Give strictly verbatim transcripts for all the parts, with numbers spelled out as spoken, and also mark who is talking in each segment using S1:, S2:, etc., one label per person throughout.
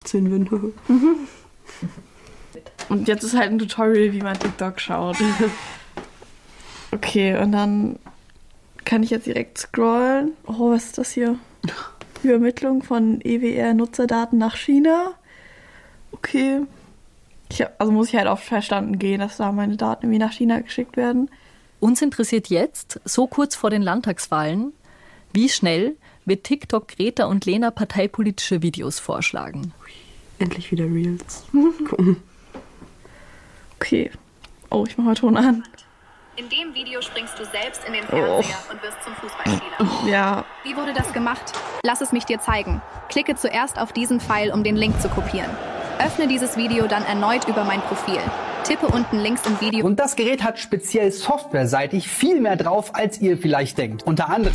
S1: achtzehn bin.
S2: Und jetzt ist halt ein Tutorial, wie man TikTok schaut. Okay, und dann kann ich jetzt direkt scrollen. Oh, was ist das hier? Übermittlung von E W R-Nutzerdaten nach China. Okay. Ich hab, also muss ich halt auf verstanden gehen, dass da meine Daten irgendwie nach China geschickt werden.
S3: Uns interessiert jetzt, so kurz vor den Landtagswahlen, wie schnell wird TikTok Greta und Lena parteipolitische Videos vorschlagen.
S1: Endlich wieder Reels.
S2: Okay. Oh, ich mach mal Ton an.
S4: In dem Video springst du selbst in den Fernseher oh. und wirst zum Fußballspieler.
S2: Ja.
S4: Wie wurde das gemacht? Lass es mich dir zeigen. Klicke zuerst auf diesen Pfeil, um den Link zu kopieren. Öffne dieses Video dann erneut über mein Profil. Tippe unten links im Video.
S5: Und das Gerät hat speziell softwareseitig viel mehr drauf, als ihr vielleicht denkt. Unter anderem...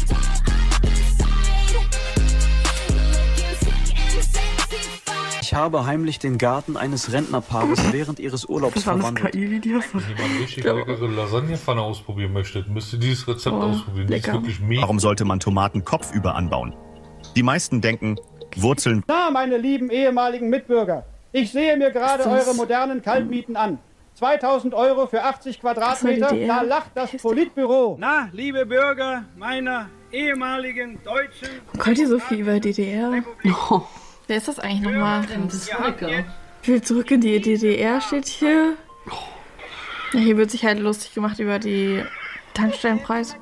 S6: Ich habe heimlich den Garten eines Rentnerpaares während ihres Urlaubs verwandelt.
S7: Wenn jemand richtig leckere Lasagnepfanne ausprobieren möchte, müsst ihr dieses Rezept oh, ausprobieren. Die ist wirklich mega.
S8: Warum sollte man Tomaten kopfüber anbauen? Die meisten denken, Wurzeln...
S9: Na, meine lieben ehemaligen Mitbürger, ich sehe mir gerade eure modernen Kaltmieten an. zweitausend Euro für achtzig Quadratmeter, da lacht das Politbüro.
S10: Na, liebe Bürger meiner ehemaligen deutschen...
S2: Kommt ihr so viel über D D R? Oh. Wer ist das eigentlich nochmal?
S1: Das ist Honecker.
S2: Ich will zurück in die D D R, steht hier. Ja, hier wird sich halt lustig gemacht über die Tankstellenpreise.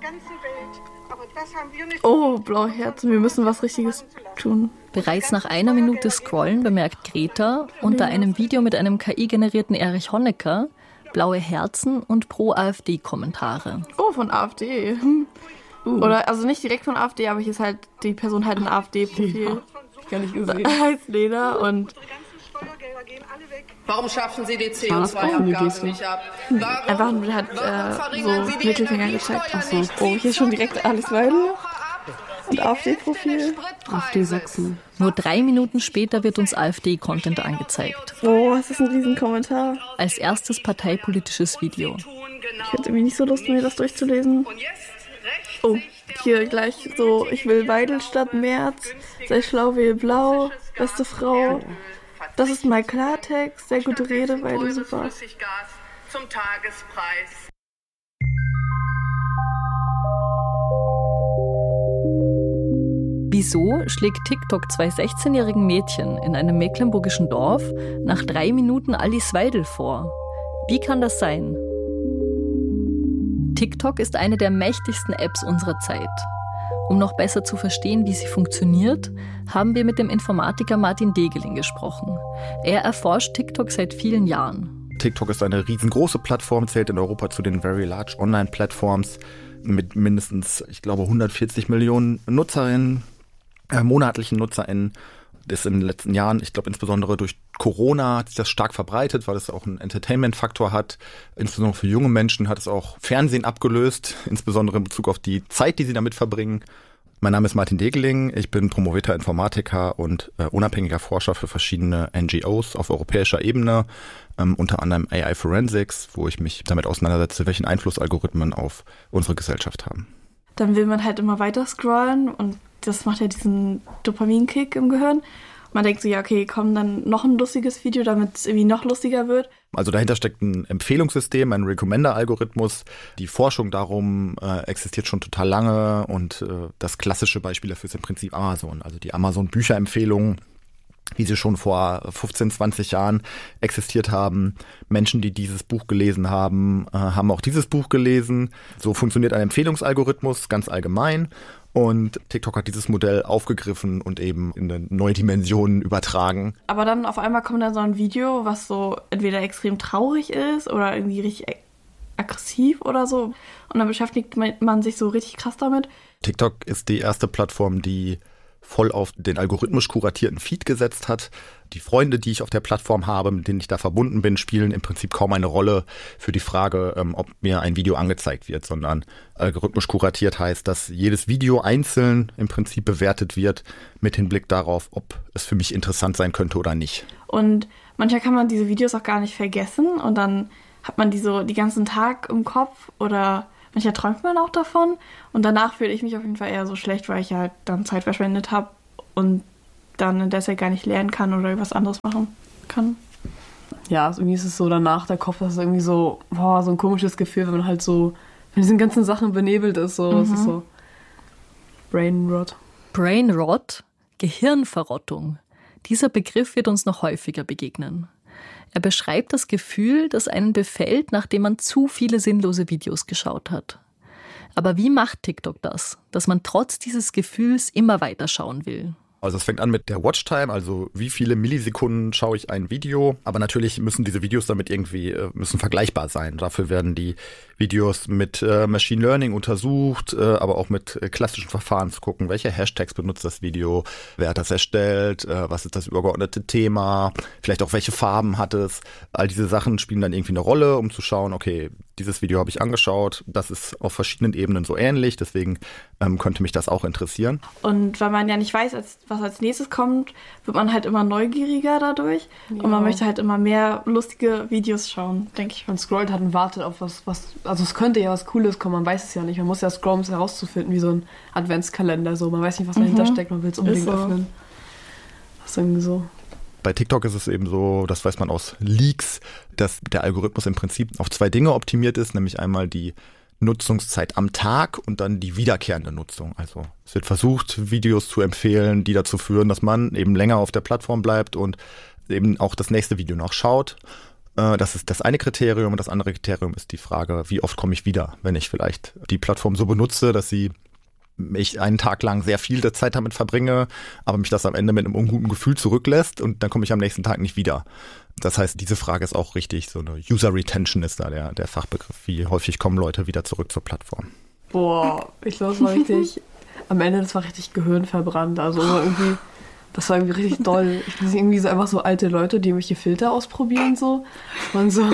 S2: Oh, blaue Herzen, wir müssen was Richtiges tun.
S3: Bereits nach einer Minute Scrollen bemerkt Greta unter einem Video mit einem K I-generierten Erich Honecker blaue Herzen und Pro-AfD-Kommentare.
S2: Oh, von AfD. Uh. Oder, also nicht direkt von AfD, aber hier ist halt die Person halt ein AfD-Profil.
S1: Gar nicht gesehen.
S2: Heißt Lena und...
S11: Warum schaffen Sie die C O zwei Abgase nicht ab?
S2: Einfach nur hat äh, so Mittelfinger gezeigt. Achso. Oh, hier ist schon direkt Alice Weidel. Und AfD-Profil.
S1: AfD Sachsen.
S3: Nur drei Minuten später wird uns AfD-Content angezeigt.
S2: Oh, das ist ein Riesenkommentar.
S3: Als erstes parteipolitisches Video.
S2: Ich hätte irgendwie nicht so Lust, mir das durchzulesen. Oh, hier gleich so, ich will Weidel statt Merz, sei schlau, wähl blau, beste Frau. Das ist mein Klartext, sehr gute Rede, Weidel, super.
S11: Zum Tagespreis.
S3: Wieso schlägt TikTok zwei sechzehnjährigen Mädchen in einem mecklenburgischen Dorf nach drei Minuten Alice Weidel vor? Wie kann das sein? TikTok ist eine der mächtigsten Apps unserer Zeit. Um noch besser zu verstehen, wie sie funktioniert, haben wir mit dem Informatiker Martin Degeling gesprochen. Er erforscht TikTok seit vielen Jahren.
S12: TikTok ist eine riesengroße Plattform, zählt in Europa zu den Very Large Online-Plattforms mit mindestens, ich glaube, hundertvierzig Millionen Nutzerinnen, äh, monatlichen Nutzerinnen. Das in den letzten Jahren, ich glaube insbesondere durch Corona hat sich das stark verbreitet, weil es auch einen Entertainment-Faktor hat. Insbesondere für junge Menschen hat es auch Fernsehen abgelöst, insbesondere in Bezug auf die Zeit, die sie damit verbringen. Mein Name ist Martin Degeling, ich bin promovierter Informatiker und äh, unabhängiger Forscher für verschiedene N G Os auf europäischer Ebene, ähm, unter anderem A I Forensics, wo ich mich damit auseinandersetze, welchen Einfluss Algorithmen auf unsere Gesellschaft haben.
S2: Dann will man halt immer weiter scrollen und das macht ja diesen Dopaminkick im Gehirn. Man denkt so, ja, okay, komm, dann noch ein lustiges Video, damit es irgendwie noch lustiger wird.
S12: Also dahinter steckt ein Empfehlungssystem, ein Recommender-Algorithmus. Die Forschung darum äh, existiert schon total lange und äh, das klassische Beispiel dafür ist im Prinzip Amazon. Also die Amazon-Bücherempfehlungen, wie sie schon vor fünfzehn, zwanzig Jahren existiert haben. Menschen, die dieses Buch gelesen haben, äh, haben auch dieses Buch gelesen. So funktioniert ein Empfehlungsalgorithmus ganz allgemein. Und TikTok hat dieses Modell aufgegriffen und eben in eine neue Dimension übertragen.
S2: Aber dann auf einmal kommt da so ein Video, was so entweder extrem traurig ist oder irgendwie richtig aggressiv oder so. Und dann beschäftigt man sich so richtig krass damit.
S12: TikTok ist die erste Plattform, die voll auf den algorithmisch kuratierten Feed gesetzt hat. Die Freunde, die ich auf der Plattform habe, mit denen ich da verbunden bin, spielen im Prinzip kaum eine Rolle für die Frage, ob mir ein Video angezeigt wird, sondern algorithmisch kuratiert heißt, dass jedes Video einzeln im Prinzip bewertet wird mit Hinblick darauf, ob es für mich interessant sein könnte oder nicht.
S2: Und manchmal kann man diese Videos auch gar nicht vergessen und dann hat man die so den ganzen Tag im Kopf oder manchmal träumt man auch davon und danach fühle ich mich auf jeden Fall eher so schlecht, weil ich halt dann Zeit verschwendet habe und dann in der Zeit gar nicht lernen kann oder was anderes machen kann.
S1: Ja, also irgendwie ist es so danach, der Kopf ist irgendwie so, boah, so ein komisches Gefühl, wenn man halt so von diesen ganzen Sachen benebelt ist. So.
S2: Mhm.
S1: Es ist so Brain Rot.
S3: Brain Rot, Gehirnverrottung. Dieser Begriff wird uns noch häufiger begegnen. Er beschreibt das Gefühl, das einen befällt, nachdem man zu viele sinnlose Videos geschaut hat. Aber wie macht TikTok das, dass man trotz dieses Gefühls immer weiter schauen will?
S12: Also es fängt an mit der Watchtime, also wie viele Millisekunden schaue ich ein Video. Aber natürlich müssen diese Videos damit irgendwie müssen vergleichbar sein. Dafür werden die Videos mit äh, Machine Learning untersucht, äh, aber auch mit äh, klassischen Verfahren zu gucken, welche Hashtags benutzt das Video, wer hat das erstellt, äh, was ist das übergeordnete Thema, vielleicht auch welche Farben hat es. All diese Sachen spielen dann irgendwie eine Rolle, um zu schauen, okay, dieses Video habe ich angeschaut, das ist auf verschiedenen Ebenen so ähnlich, deswegen ähm, könnte mich das auch interessieren.
S2: Und weil man ja nicht weiß, als, was als nächstes kommt, wird man halt immer neugieriger dadurch ja. Und man möchte halt immer mehr lustige Videos schauen, denke ich.
S1: Man scrollt halt und wartet auf was, was, also es könnte ja was Cooles kommen, man weiß es ja nicht. Man muss ja scrollen, um es herauszufinden, wie so ein Adventskalender, so. Man weiß nicht, was dahinter mhm. steckt, man will es unbedingt so. öffnen. Das ist irgendwie so.
S12: Bei TikTok ist es eben so, das weiß man aus Leaks, dass der Algorithmus im Prinzip auf zwei Dinge optimiert ist, nämlich einmal die Nutzungszeit am Tag und dann die wiederkehrende Nutzung. Also es wird versucht, Videos zu empfehlen, die dazu führen, dass man eben länger auf der Plattform bleibt und eben auch das nächste Video noch schaut. Das ist das eine Kriterium und das andere Kriterium ist die Frage, wie oft komme ich wieder, wenn ich vielleicht die Plattform so benutze, dass sie ich einen Tag lang sehr viel der Zeit damit verbringe, aber mich das am Ende mit einem unguten Gefühl zurücklässt und dann komme ich am nächsten Tag nicht wieder. Das heißt, diese Frage ist auch richtig, so eine User Retention ist da der, der Fachbegriff. Wie häufig kommen Leute wieder zurück zur Plattform?
S1: Boah, ich glaube, es war richtig, am Ende, das war richtig gehirnverbrannt, also irgendwie, das war irgendwie richtig doll. Ich bin irgendwie so einfach so alte Leute, die irgendwelche Filter ausprobieren, so. Und so.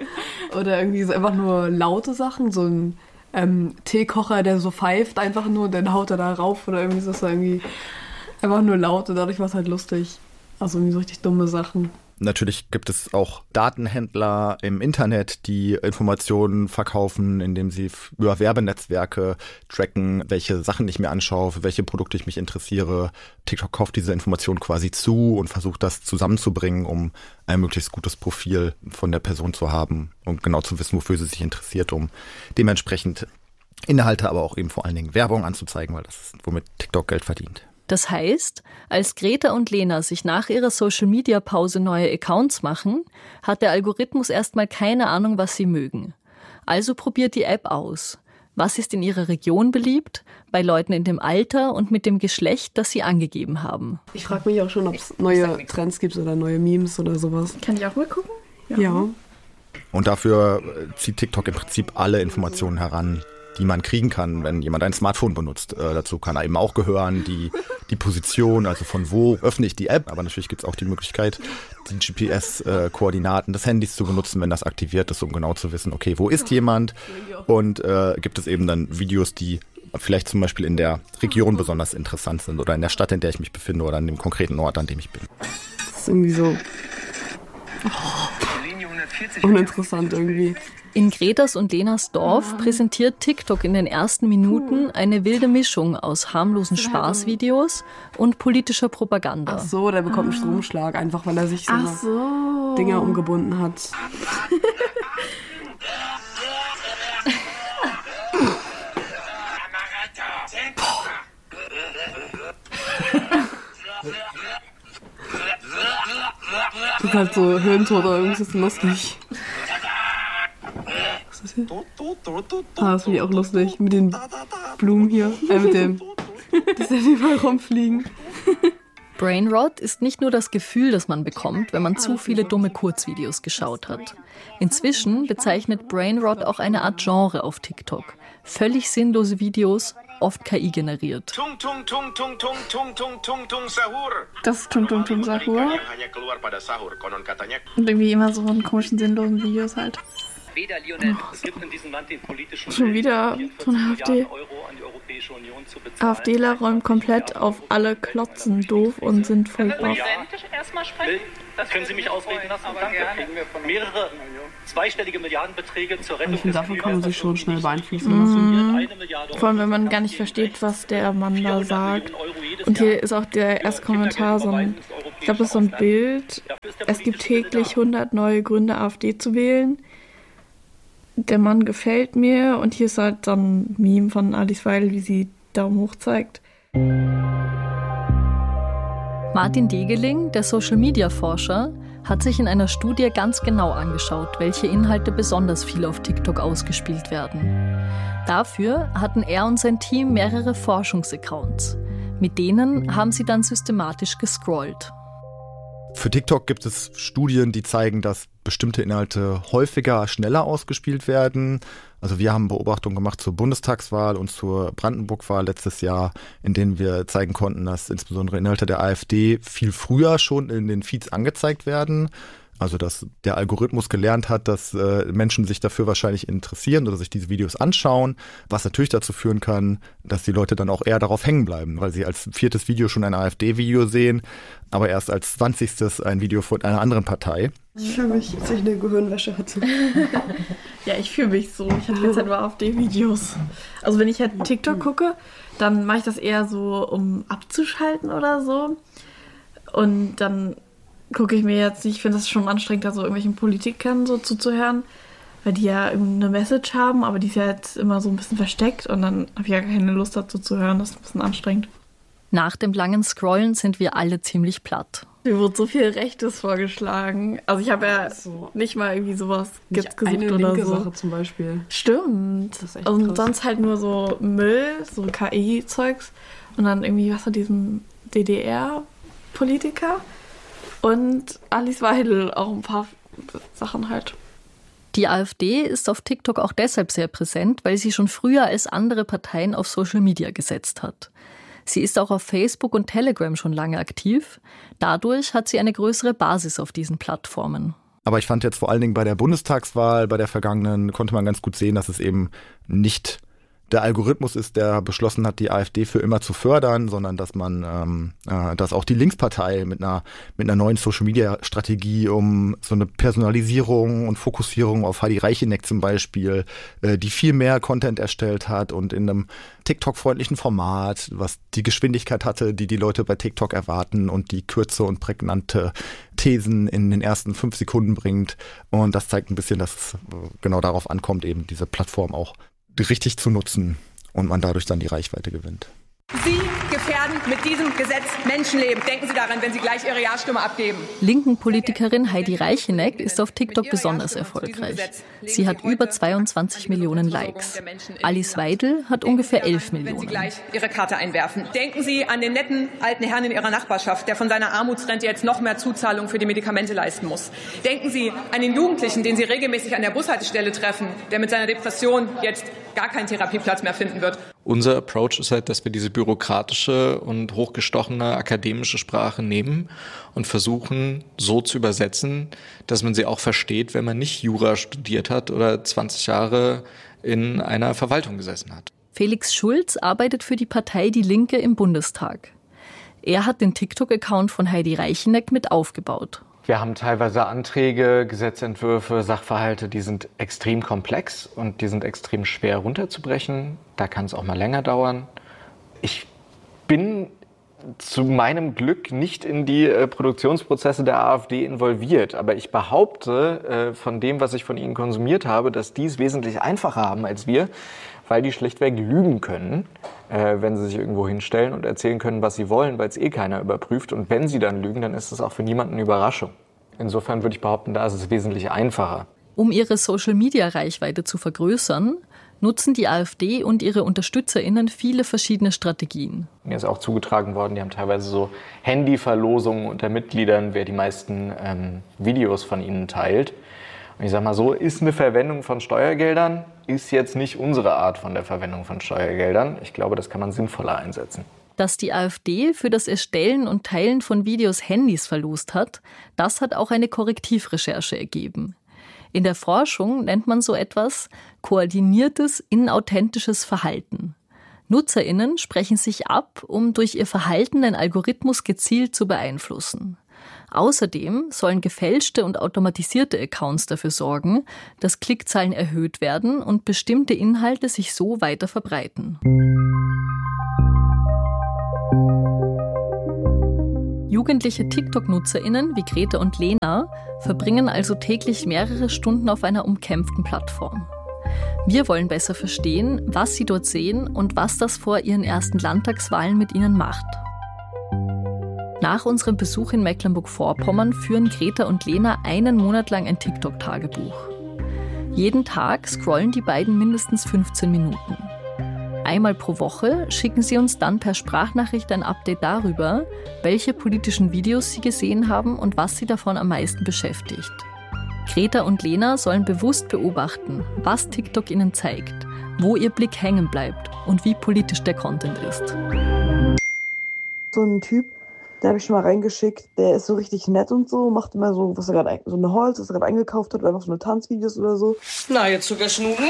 S1: Oder irgendwie so einfach nur laute Sachen, so ein Ähm, Teekocher, der so pfeift einfach nur und dann haut er da rauf oder irgendwie so, ist das irgendwie einfach nur laut und dadurch war es halt lustig. Also irgendwie so richtig dumme Sachen.
S12: Natürlich gibt es auch Datenhändler im Internet, die Informationen verkaufen, indem sie über Werbenetzwerke tracken, welche Sachen ich mir anschaue, für welche Produkte ich mich interessiere. TikTok kauft diese Informationen quasi zu und versucht das zusammenzubringen, um ein möglichst gutes Profil von der Person zu haben und genau zu wissen, wofür sie sich interessiert, um dementsprechend Inhalte, aber auch eben vor allen Dingen Werbung anzuzeigen, weil das ist, womit TikTok Geld verdient.
S3: Das heißt, als Greta und Lena sich nach ihrer Social-Media-Pause neue Accounts machen, hat der Algorithmus erstmal keine Ahnung, was sie mögen. Also probiert die App aus. Was ist in ihrer Region beliebt, bei Leuten in dem Alter und mit dem Geschlecht, das sie angegeben haben?
S1: Ich frage mich auch schon, ob es neue Trends gibt oder neue Memes oder sowas.
S2: Kann ich auch mal gucken?
S1: Ja. ja.
S12: Und dafür zieht TikTok im Prinzip alle Informationen heran, die man kriegen kann, wenn jemand ein Smartphone benutzt. Äh, dazu kann er eben auch gehören, die, die Position, also von wo öffne ich die App, aber natürlich gibt es auch die Möglichkeit, die G P S-Koordinaten des Handys zu benutzen, wenn das aktiviert ist, um genau zu wissen, okay, wo ist jemand? Und äh, gibt es eben dann Videos, die vielleicht zum Beispiel in der Region besonders interessant sind oder in der Stadt, in der ich mich befinde oder an dem konkreten Ort, an dem ich bin.
S1: Das ist irgendwie so oh, uninteressant irgendwie.
S3: In Gretas und Lenas Dorf präsentiert TikTok in den ersten Minuten eine wilde Mischung aus harmlosen Spaßvideos und politischer Propaganda.
S1: Ach so, der bekommt einen Stromschlag, einfach weil er sich so,
S2: so.
S1: Dinger umgebunden hat. Das ist halt so Hirntod oder irgendwas ist lustig. Was ist das hier? Ah, das finde ich auch lustig. Mit den Blumen hier. Äh, mit dem. Dass die überall rumfliegen.
S3: Brainrot ist nicht nur das Gefühl, das man bekommt, wenn man zu viele dumme Kurzvideos geschaut hat. Inzwischen bezeichnet Brainrot auch eine Art Genre auf TikTok. Völlig sinnlose Videos, oft K I generiert.
S2: Das ist Tung Tung Tung Sahur. Und irgendwie immer so von komischen, sinnlosen Videos halt. Oh. Schon wieder von der AfD. AfDler räumen komplett auf alle Klotzen doof und sind voll baff.
S13: Können Sie mich ausreden lassen? Danke. Mehrere zweistellige Milliardenbeträge zur Rettung.
S1: Ich finde, davon kann man sich schon schnell beeinflussen
S2: lassen. Mhm. Vor allem, wenn man gar nicht versteht, was der Mann da sagt. Und hier ist auch der erste Kommentar so ein, ich glaube, das ist so ein Bild. Es gibt täglich hundert neue Gründe, AfD zu wählen. Der Mann gefällt mir. Und hier ist halt so ein Meme von Alice Weidel, wie sie Daumen hoch zeigt.
S3: Martin Degeling, der Social-Media-Forscher, hat sich in einer Studie ganz genau angeschaut, welche Inhalte besonders viel auf TikTok ausgespielt werden. Dafür hatten er und sein Team mehrere Forschungsaccounts. Mit denen haben sie dann systematisch gescrollt.
S12: Für TikTok gibt es Studien, die zeigen, dass bestimmte Inhalte häufiger, schneller ausgespielt werden. Also wir haben Beobachtungen gemacht zur Bundestagswahl und zur Brandenburg-Wahl letztes Jahr, in denen wir zeigen konnten, dass insbesondere Inhalte der AfD viel früher schon in den Feeds angezeigt werden. Also dass der Algorithmus gelernt hat, dass äh, Menschen sich dafür wahrscheinlich interessieren oder sich diese Videos anschauen, was natürlich dazu führen kann, dass die Leute dann auch eher darauf hängen bleiben, weil sie als viertes Video schon ein AfD-Video sehen, aber erst als zwanzigstes ein Video von einer anderen Partei.
S1: Ich fühle mich, als ich eine Gehirnwäsche hatte.
S2: Ja, ich fühle mich so. Ich hatte jetzt halt nur AfD-Videos. Also wenn ich halt TikTok gucke, dann mache ich das eher so, um abzuschalten oder so. Und dann gucke ich mir jetzt nicht, ich finde das schon anstrengend, da so irgendwelchen Politikern so zuzuhören, weil die ja irgendeine Message haben, aber die ist ja jetzt immer so ein bisschen versteckt und dann habe ich ja keine Lust dazu zu hören, das ist ein bisschen anstrengend.
S3: Nach dem langen Scrollen sind wir alle ziemlich platt.
S2: Mir wurde so viel Rechtes vorgeschlagen. Also ich habe ja so nicht mal irgendwie sowas
S1: nicht
S2: gesucht
S1: eine
S2: oder
S1: linke
S2: so.
S1: Sache zum Beispiel.
S2: Stimmt.
S1: Das ist echt
S2: und
S1: krass.
S2: sonst halt nur so Müll, so K I-Zeugs und dann irgendwie was von diesem D D R-Politiker. Und Alice Weidel, auch ein paar Sachen halt.
S3: Die AfD ist auf TikTok auch deshalb sehr präsent, weil sie schon früher als andere Parteien auf Social Media gesetzt hat. Sie ist auch auf Facebook und Telegram schon lange aktiv. Dadurch hat sie eine größere Basis auf diesen Plattformen.
S12: Aber ich fand jetzt vor allen Dingen bei der Bundestagswahl, bei der vergangenen, konnte man ganz gut sehen, dass es eben nicht der Algorithmus ist, der beschlossen hat, die AfD für immer zu fördern, sondern dass man, ähm, äh, dass auch die Linkspartei mit einer mit einer neuen Social-Media-Strategie um so eine Personalisierung und Fokussierung auf Heidi Reicheneck zum Beispiel, äh, die viel mehr Content erstellt hat und in einem TikTok-freundlichen Format, was die Geschwindigkeit hatte, die die Leute bei TikTok erwarten und die Kürze und prägnante Thesen in den ersten fünf Sekunden bringt. Und das zeigt ein bisschen, dass es genau darauf ankommt, eben diese Plattform auch richtig zu nutzen und man dadurch dann die Reichweite gewinnt.
S11: Sie gefährden mit diesem Gesetz Menschenleben. Denken Sie daran, wenn Sie gleich Ihre Ja-Stimme abgeben.
S3: Linken Politikerin Heidi Reicheneck ist auf TikTok besonders erfolgreich. Sie hat über zweiundzwanzig Millionen Likes. Alice Weidel hat ungefähr elf Millionen.
S11: Wenn Sie gleich Ihre Karte einwerfen. Denken Sie an den netten alten Herrn in Ihrer Nachbarschaft, der von seiner Armutsrente jetzt noch mehr Zuzahlung für die Medikamente leisten muss. Denken Sie an den Jugendlichen, den Sie regelmäßig an der Bushaltestelle treffen, der mit seiner Depression jetzt gar keinen Therapieplatz mehr finden wird.
S14: Unser Approach ist halt, dass wir diese bürokratische und hochgestochene akademische Sprache nehmen und versuchen, so zu übersetzen, dass man sie auch versteht, wenn man nicht Jura studiert hat oder zwanzig Jahre in einer Verwaltung gesessen hat.
S3: Felix Schulz arbeitet für die Partei Die Linke im Bundestag. Er hat den TikTok-Account von Heidi Reicheneck mit aufgebaut.
S15: Wir haben teilweise Anträge, Gesetzentwürfe, Sachverhalte, die sind extrem komplex und die sind extrem schwer runterzubrechen. Da kann es auch mal länger dauern. Ich bin zu meinem Glück nicht in die äh, Produktionsprozesse der AfD involviert. Aber ich behaupte äh, von dem, was ich von ihnen konsumiert habe, dass die es wesentlich einfacher haben als wir, weil die schlichtweg lügen können, äh, wenn sie sich irgendwo hinstellen und erzählen können, was sie wollen, weil es eh keiner überprüft. Und wenn sie dann lügen, dann ist es auch für niemanden eine Überraschung. Insofern würde ich behaupten, da ist es wesentlich einfacher.
S3: Um ihre Social-Media-Reichweite zu vergrößern, nutzen die AfD und ihre UnterstützerInnen viele verschiedene Strategien.
S15: Mir ist auch zugetragen worden, die haben teilweise so Handyverlosungen unter Mitgliedern, wer die meisten ähm, Videos von ihnen teilt. Und ich sag mal so, ist eine Verwendung von Steuergeldern, ist jetzt nicht unsere Art von der Verwendung von Steuergeldern. Ich glaube, das kann man sinnvoller einsetzen.
S3: Dass die AfD für das Erstellen und Teilen von Videos Handys verlost hat, das hat auch eine Korrektivrecherche ergeben. In der Forschung nennt man so etwas koordiniertes, inauthentisches Verhalten. NutzerInnen sprechen sich ab, um durch ihr Verhalten den Algorithmus gezielt zu beeinflussen. Außerdem sollen gefälschte und automatisierte Accounts dafür sorgen, dass Klickzahlen erhöht werden und bestimmte Inhalte sich so weiter verbreiten. Jugendliche TikTok-NutzerInnen wie Greta und Lena verbringen also täglich mehrere Stunden auf einer umkämpften Plattform. Wir wollen besser verstehen, was sie dort sehen und was das vor ihren ersten Landtagswahlen mit ihnen macht. Nach unserem Besuch in Mecklenburg-Vorpommern führen Greta und Lena einen Monat lang ein TikTok-Tagebuch. Jeden Tag scrollen die beiden mindestens fünfzehn Minuten. Einmal pro Woche schicken sie uns dann per Sprachnachricht ein Update darüber, welche politischen Videos sie gesehen haben und was sie davon am meisten beschäftigt. Greta und Lena sollen bewusst beobachten, was TikTok ihnen zeigt, wo ihr Blick hängen bleibt und wie politisch der Content ist.
S2: So ein Typ, den habe ich schon mal reingeschickt, der ist so richtig nett und so, macht immer so, was er gerade, so eine Holz, was er gerade eingekauft hat, oder einfach so eine Tanzvideos oder so.
S16: Na, jetzt Zuckerschnuten.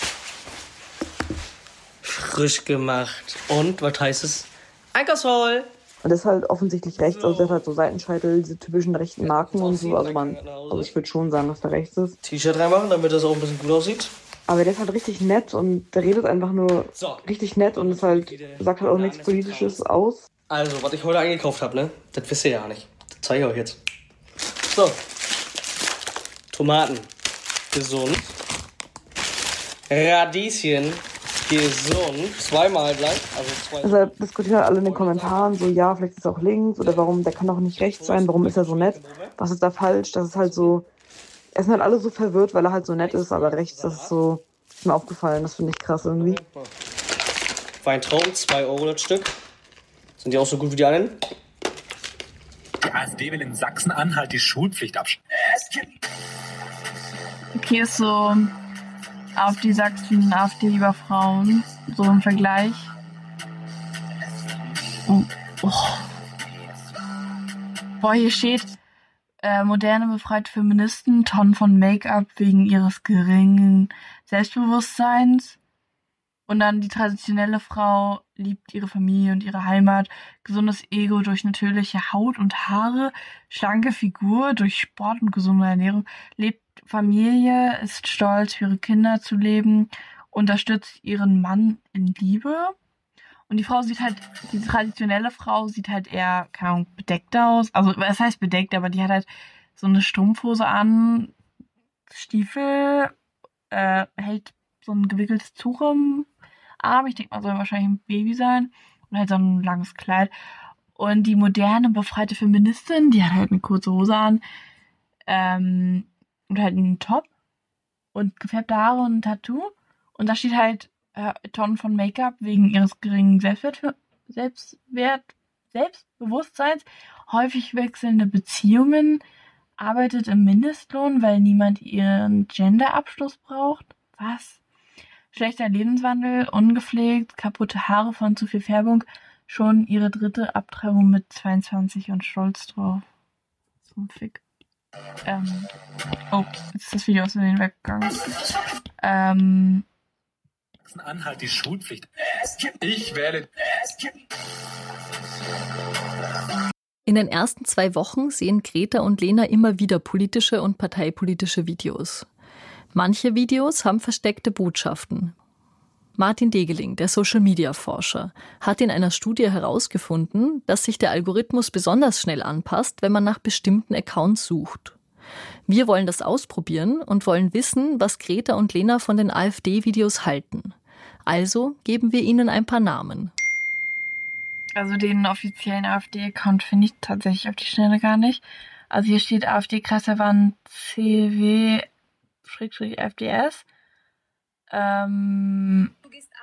S16: Frisch gemacht. Und, was heißt es? Einkaufsvoll.
S2: Und das ist halt offensichtlich rechts, also der hat halt so Seitenscheitel, diese typischen rechten Marken und so, also man, also ich würde schon sagen, dass der rechts ist.
S16: T-Shirt reinmachen, damit das auch ein bisschen gut aussieht.
S2: Aber der ist halt richtig nett und der redet einfach nur so richtig nett und ist halt, sagt halt auch nichts Politisches aus.
S16: Also, was ich heute eingekauft habe, ne, das wisst ihr ja nicht. Das zeige ich euch jetzt. So. Tomaten. Gesund. Radieschen. Gesund. Zweimal gleich. Also zwei.
S2: Also diskutieren halt alle in den Kommentaren so, ja, vielleicht ist er auch links oder warum, der kann doch nicht rechts sein, warum ist er so nett? Was ist da falsch? Das ist halt so, es sind halt alle so verwirrt, weil er halt so nett ist, aber rechts, das ist so, ist mir aufgefallen, das finde ich krass irgendwie.
S16: Weintrauben, zwei Euro das Stück. Sind die auch so gut wie die anderen?
S17: Die AfD will in Sachsen-Anhalt die Schulpflicht abschaffen.
S2: Okay, ist so AfD Sachsen, AfD über Frauen, so im Vergleich. Oh. Oh. Boah, hier steht, äh, moderne befreite Feministen, Tonnen von Make-up wegen ihres geringen Selbstbewusstseins. Und dann die traditionelle Frau liebt ihre Familie und ihre Heimat, gesundes Ego durch natürliche Haut und Haare, schlanke Figur durch Sport und gesunde Ernährung, lebt Familie, ist stolz für ihre Kinder zu leben, unterstützt ihren Mann in Liebe. Und die Frau sieht halt, die traditionelle Frau sieht halt eher, keine Ahnung, bedeckt aus. Also, was heißt bedeckt, aber die hat halt so eine Strumpfhose an, Stiefel, äh, hält so ein gewickeltes Tuch im Arm. Ich denke mal, soll wahrscheinlich ein Baby sein. Und halt so ein langes Kleid. Und die moderne, befreite Feministin, die hat halt eine kurze Hose an. Ähm, und halt einen Top. Und gefärbte Haare und ein Tattoo. Und da steht halt äh, Tonnen von Make-up wegen ihres geringen Selbstwert, Selbstwert, Selbstbewusstseins. Häufig wechselnde Beziehungen. Arbeitet im Mindestlohn, weil niemand ihren Gender-Abschluss braucht. Was? Schlechter Lebenswandel, ungepflegt, kaputte Haare von zu viel Färbung, schon ihre dritte Abtreibung mit zweiundzwanzig und stolz drauf. So ein Fick. Ähm, oh, jetzt ist das Video aus Versehen weggegangen. Ähm,
S17: Anhalt die Schulpflicht. Ich wähle.
S3: In den ersten zwei Wochen sehen Greta und Lena immer wieder politische und parteipolitische Videos. Manche Videos haben versteckte Botschaften. Martin Degeling, der Social-Media-Forscher, hat in einer Studie herausgefunden, dass sich der Algorithmus besonders schnell anpasst, wenn man nach bestimmten Accounts sucht. Wir wollen das ausprobieren und wollen wissen, was Greta und Lena von den AfD-Videos halten. Also geben wir ihnen ein paar Namen.
S2: Also den offiziellen AfD-Account finde ich tatsächlich auf die Schnelle gar nicht. Also hier steht AfD-Kreisverband C W F D S. Ähm,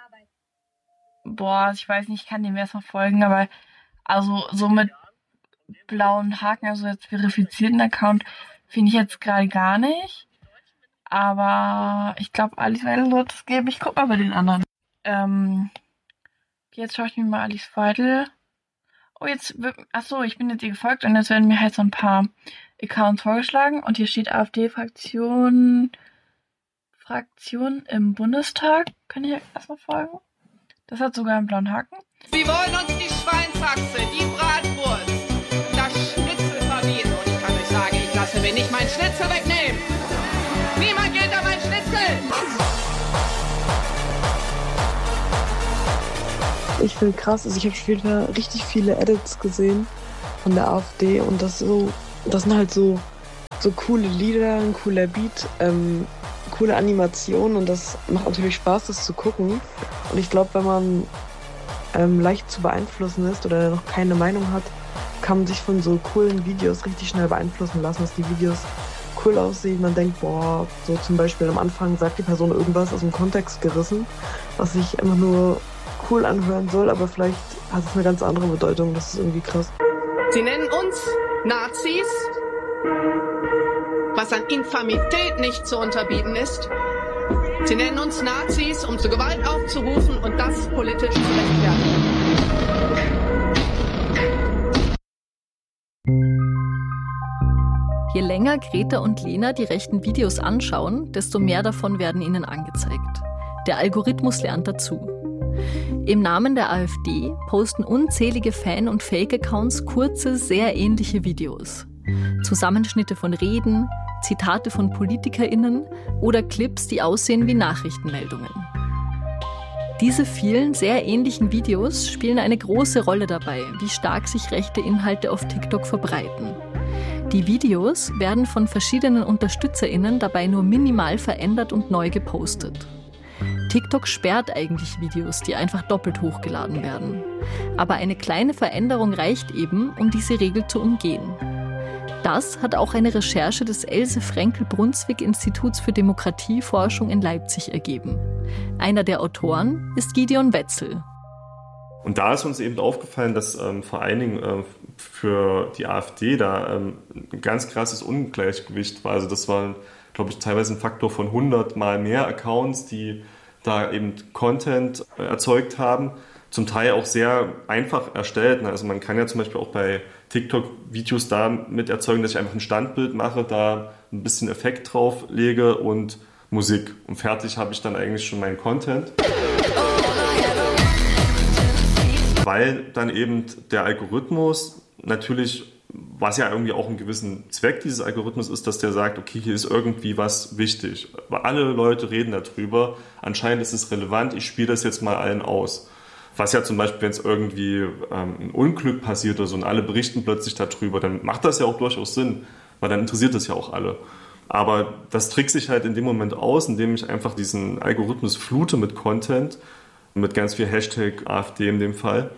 S2: boah, ich weiß nicht, ich kann dem erst noch folgen, aber also so mit blauen Haken, also jetzt verifizierten Account, finde ich jetzt gerade gar nicht. Aber ich glaube, Alice Weidel wird es geben. Ich guck mal bei den anderen. Ähm, jetzt schaue ich mir mal Alice Weidel. Oh, jetzt, achso, ich bin jetzt ihr gefolgt und jetzt werden mir halt so ein paar Accounts vorgeschlagen und hier steht AfD-Fraktion Fraktion im Bundestag. Kann ich erstmal folgen? Das hat sogar einen blauen Haken.
S18: Sie wollen uns die Schweinshaxe, die Bratwurst, das Schnitzel verbieten. Und ich kann euch sagen, ich lasse mir nicht mein Schnitzel wegnehmen. Niemand geht an mein Schnitzel.
S2: Ich finde krass, also ich habe später richtig viele Edits gesehen
S1: von der AfD und das so, das sind halt so, so coole Lieder, ein cooler Beat, ähm, coole Animationen und das macht natürlich Spaß, das zu gucken. Und ich glaube, wenn man ähm, leicht zu beeinflussen ist oder noch keine Meinung hat, kann man sich von so coolen Videos richtig schnell beeinflussen lassen, dass die Videos cool aussehen. Man denkt, boah, so zum Beispiel am Anfang sagt die Person irgendwas aus dem Kontext gerissen, was sich immer nur cool anhören soll, aber vielleicht hat es eine ganz andere Bedeutung. Das ist irgendwie krass.
S18: Sie nennen uns Nazis, was an Infamität nicht zu unterbieten ist. Sie nennen uns Nazis, um zur Gewalt aufzurufen und das politisch zu rechtfertigen.
S3: Je länger Greta und Lena die rechten Videos anschauen, desto mehr davon werden ihnen angezeigt. Der Algorithmus lernt dazu. Im Namen der AfD posten unzählige Fan- und Fake-Accounts kurze, sehr ähnliche Videos. Zusammenschnitte von Reden, Zitate von PolitikerInnen oder Clips, die aussehen wie Nachrichtenmeldungen. Diese vielen, sehr ähnlichen Videos spielen eine große Rolle dabei, wie stark sich rechte Inhalte auf TikTok verbreiten. Die Videos werden von verschiedenen UnterstützerInnen dabei nur minimal verändert und neu gepostet. TikTok sperrt eigentlich Videos, die einfach doppelt hochgeladen werden. Aber eine kleine Veränderung reicht eben, um diese Regel zu umgehen. Das hat auch eine Recherche des Else-Frenkel-Brunswick-Instituts für Demokratieforschung in Leipzig ergeben. Einer der Autoren ist Gideon Wetzel.
S19: Und da ist uns eben aufgefallen, dass ähm, vor allen Dingen äh, für die AfD da ähm, ein ganz krasses Ungleichgewicht war. Also das war, glaube ich, teilweise ein Faktor von hundert Mal mehr Accounts, die da eben Content äh, erzeugt haben. Zum Teil auch sehr einfach erstellt. Also man kann ja zum Beispiel auch bei TikTok Videos damit erzeugen, dass ich einfach ein Standbild mache, da ein bisschen Effekt drauf lege und Musik. Und fertig habe ich dann eigentlich schon meinen Content. Weil dann eben der Algorithmus natürlich, was ja irgendwie auch einen gewissen Zweck dieses Algorithmus ist, dass der sagt, okay, hier ist irgendwie was wichtig. Alle Leute reden darüber, anscheinend ist es relevant, ich spiele das jetzt mal allen aus. Was ja zum Beispiel, wenn es irgendwie ähm, ein Unglück passiert oder so und alle berichten plötzlich darüber, dann macht das ja auch durchaus Sinn, weil dann interessiert das ja auch alle. Aber das trickst sich halt in dem Moment aus, indem ich einfach diesen Algorithmus flute mit Content, mit ganz viel Hashtag AfD in dem Fall.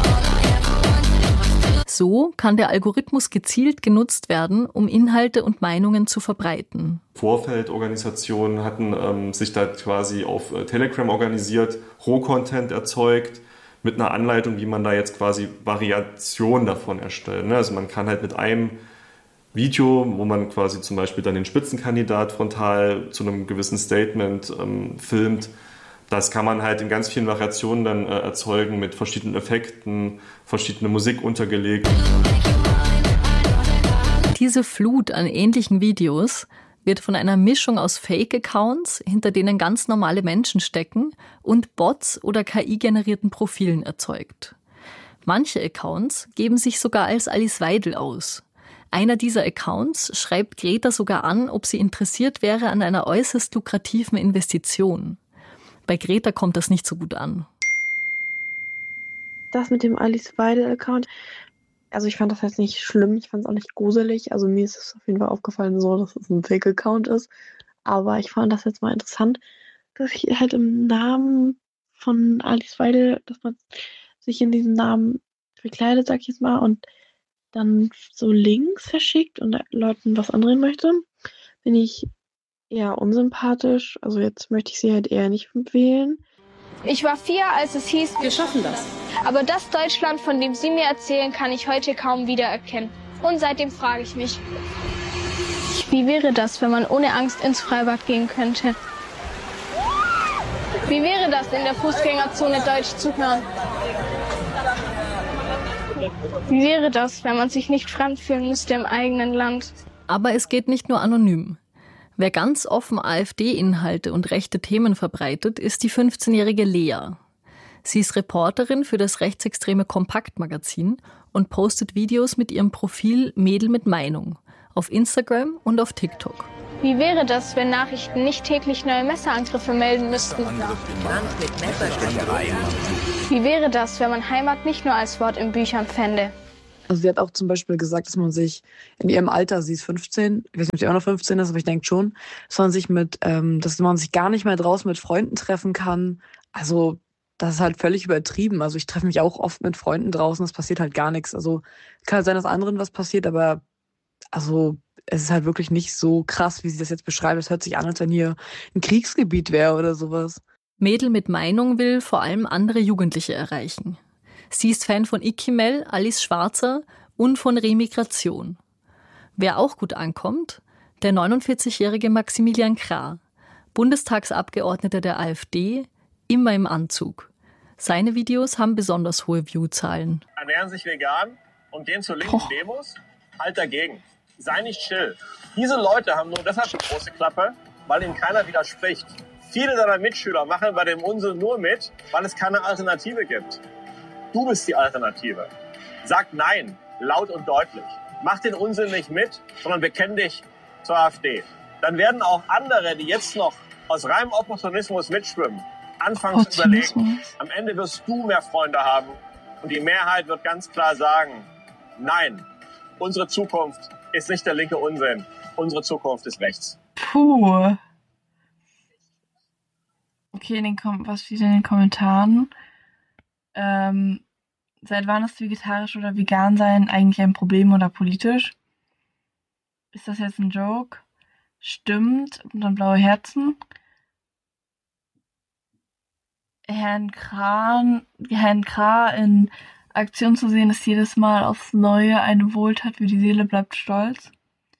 S3: So kann der Algorithmus gezielt genutzt werden, um Inhalte und Meinungen zu verbreiten.
S19: Vorfeldorganisationen hatten ähm, sich da quasi auf äh, Telegram organisiert, Rohcontent erzeugt, mit einer Anleitung, wie man da jetzt quasi Variationen davon erstellt. Ne? Also man kann halt mit einem Video, wo man quasi zum Beispiel dann den Spitzenkandidat frontal zu einem gewissen Statement ähm, filmt, das kann man halt in ganz vielen Variationen dann äh, erzeugen mit verschiedenen Effekten, verschiedene Musik untergelegt.
S3: Diese Flut an ähnlichen Videos wird von einer Mischung aus Fake-Accounts, hinter denen ganz normale Menschen stecken, und Bots oder K I-generierten Profilen erzeugt. Manche Accounts geben sich sogar als Alice Weidel aus. Einer dieser Accounts schreibt Greta sogar an, ob sie interessiert wäre an einer äußerst lukrativen Investition. Bei Greta kommt das nicht so gut an.
S2: Das mit dem Alice Weidel-Account, also ich fand das jetzt nicht schlimm, ich fand es auch nicht gruselig. Also mir ist es auf jeden Fall aufgefallen, so, dass es ein Fake-Account ist. Aber ich fand das jetzt mal interessant, dass ich halt im Namen von Alice Weidel, dass man sich in diesem Namen verkleidet, sag ich jetzt mal, und dann so Links verschickt und Leuten was andrehen möchte, bin ich eher unsympathisch. Also jetzt möchte ich sie halt eher nicht wählen.
S20: Ich war vier, als es hieß, wir schaffen das. Aber das Deutschland, von dem Sie mir erzählen, kann ich heute kaum wiedererkennen. Und seitdem frage ich mich, wie wäre das, wenn man ohne Angst ins Freibad gehen könnte? Wie wäre das, in der Fußgängerzone Deutsch zu hören? Wie wäre das, wenn man sich nicht fremd fühlen müsste im eigenen Land?
S3: Aber es geht nicht nur anonym. Wer ganz offen AfD-Inhalte und rechte Themen verbreitet, ist die fünfzehnjährige Lea. Sie ist Reporterin für das rechtsextreme Kompakt-Magazin und postet Videos mit ihrem Profil Mädel mit Meinung auf Instagram und auf TikTok.
S20: Wie wäre das, wenn Nachrichten nicht täglich neue Messerangriffe melden müssten? Wie wäre das, wenn man Heimat nicht nur als Wort in Büchern fände?
S21: Also sie hat auch zum Beispiel gesagt, dass man sich in ihrem Alter, sie ist fünfzehn, ich weiß nicht, ob sie auch noch fünfzehn ist, aber ich denke schon, dass man sich mit, ähm, dass man sich gar nicht mehr draußen mit Freunden treffen kann. Also das ist halt völlig übertrieben. Also ich treffe mich auch oft mit Freunden draußen, es passiert halt gar nichts. Also kann halt sein, dass anderen was passiert, aber also es ist halt wirklich nicht so krass, wie sie das jetzt beschreibt. Es hört sich an, als wenn hier ein Kriegsgebiet wäre oder sowas.
S3: Mädel mit Meinung will vor allem andere Jugendliche erreichen. Sie ist Fan von Ikimel, Alice Schwarzer und von Remigration. Wer auch gut ankommt, der neunundvierzigjährige Maximilian Krah, Bundestagsabgeordneter der AfD, immer im Anzug. Seine Videos haben besonders hohe Viewzahlen.
S22: Ernähren sich vegan und gehen zu linken Demos? Halt dagegen. Sei nicht still. Diese Leute haben nur deshalb eine große Klappe, weil ihnen keiner widerspricht. Viele deiner Mitschüler machen bei dem Unsinn nur mit, weil es keine Alternative gibt. Du bist die Alternative. Sag Nein, laut und deutlich. Mach den Unsinn nicht mit, sondern bekenn dich zur AfD. Dann werden auch andere, die jetzt noch aus reinem Opportunismus mitschwimmen, anfangen zu überlegen. Am Ende wirst du mehr Freunde haben und die Mehrheit wird ganz klar sagen, nein, unsere Zukunft ist nicht der linke Unsinn, unsere Zukunft ist rechts.
S2: Puh. Okay, in den Kom- was steht in den Kommentaren? Ähm, seit wann ist vegetarisch oder vegan sein eigentlich ein Problem oder politisch? Ist das jetzt ein Joke? Stimmt. Und dann blaue Herzen. Herrn Kran, Herrn Krah in Aktion zu sehen, ist jedes Mal aufs Neue eine Wohltat für die Seele, bleibt stolz.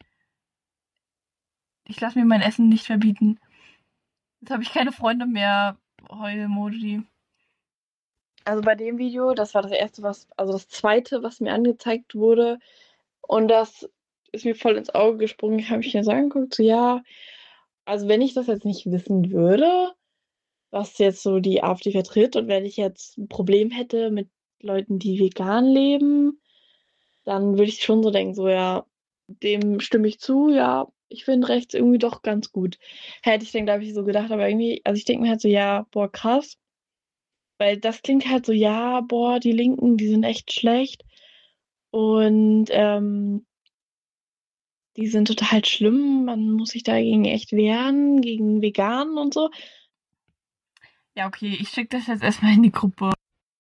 S2: Ich lasse mir mein Essen nicht verbieten. Jetzt habe ich keine Freunde mehr. Heul-Emoji. Also bei dem Video, das war das erste, was, also das zweite, was mir angezeigt wurde. Und das ist mir voll ins Auge gesprungen. Ich habe mich hier so angeguckt, so ja, also wenn ich das jetzt nicht wissen würde, was jetzt so die AfD vertritt und wenn ich jetzt ein Problem hätte mit Leuten, die vegan leben, dann würde ich schon so denken, so ja, dem stimme ich zu, ja, ich finde rechts irgendwie doch ganz gut. Hätte ich dann, glaube ich, so gedacht, aber irgendwie, also ich denke mir halt so, ja, boah, krass, weil das klingt halt so, ja, boah, die Linken, die sind echt schlecht und ähm, die sind total schlimm, man muss sich dagegen echt wehren, gegen Veganen und so. Ja, okay, ich schicke das jetzt erstmal in die Gruppe.